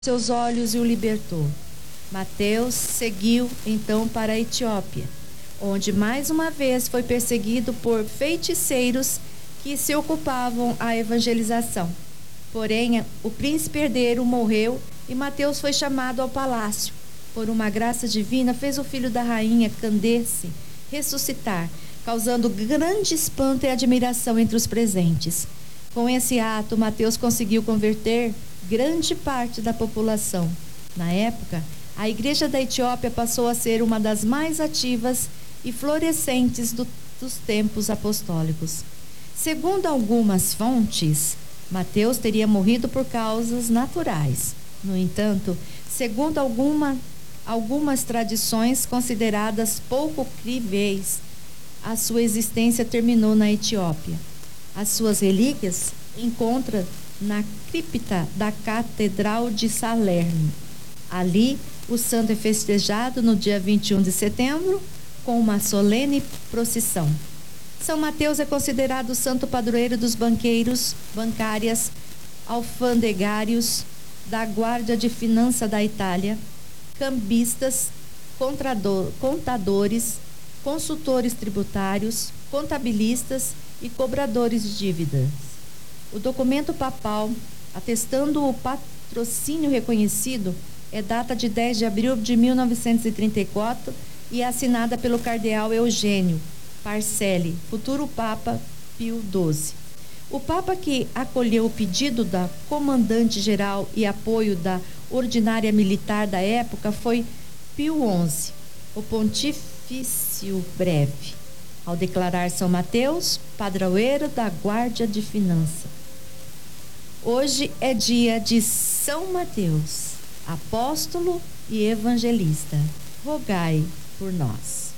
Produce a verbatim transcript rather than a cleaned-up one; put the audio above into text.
seus olhos e o libertou. Mateus seguiu então para a Etiópia, onde mais uma vez foi perseguido por feiticeiros que se ocupavam a evangelização. Porém, o príncipe herdeiro morreu e Mateus foi chamado ao palácio. Por uma graça divina, fez o filho da rainha Candace ressuscitar, causando grande espanto e admiração entre os presentes. Com esse ato, Mateus conseguiu converter grande parte da população. Na época, a igreja da Etiópia passou a ser uma das mais ativas e florescentes do, dos tempos apostólicos. Segundo algumas fontes, Mateus teria morrido por causas naturais. No entanto, segundo alguma, algumas tradições consideradas pouco críveis, a sua existência terminou na Etiópia. As suas relíquias encontram na cripta da Catedral de Salerno. Ali, o santo é festejado no dia vinte e um de setembro, com uma solene procissão. São Mateus é considerado o santo padroeiro dos banqueiros, bancárias, alfandegários, da Guarda de Finança da Itália, cambistas, contadores, consultores tributários, contabilistas e cobradores de dívidas. O documento papal, atestando o patrocínio reconhecido, é data de dez de abril de mil novecentos e trinta e quatro e é assinada pelo cardeal Eugênio Parcelli, futuro Papa Pio doze. O Papa que acolheu o pedido da comandante-geral e apoio da ordinária militar da época foi Pio onze, o pontifício breve, ao declarar São Mateus padroeiro da Guarda de Finança. Hoje é dia de São Mateus, apóstolo e evangelista. Rogai por nós.